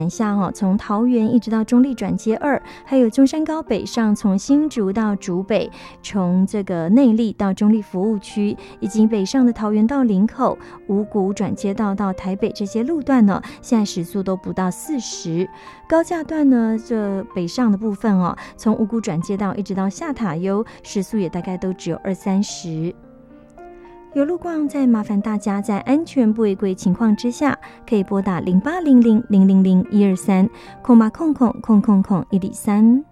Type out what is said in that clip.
从桃园一直到中坜转接2，还有中山高北上从新竹到竹北，从这个内坜到中坜服务区，以及北上的桃园到林口、五股转接道到台北这些路段呢，现在时速都不到40。高架段呢，这北上的部分从五股转接道一直到下塔悠，时速也大概都只有20-30。有路况，再麻烦大家在安全不违规情况之下，可以拨打0800000123，0800000103。